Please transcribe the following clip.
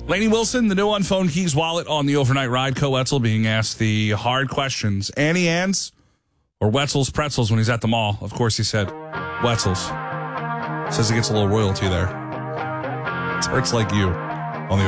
Lainey Wilson, the new on Phone Keys wallet on the overnight ride. Co-Wetzel being asked the hard questions. Annie Ann's or Wetzel's Pretzels when he's at the mall? Of course he said Wetzel's. Says he gets a little royalty there. It's like you.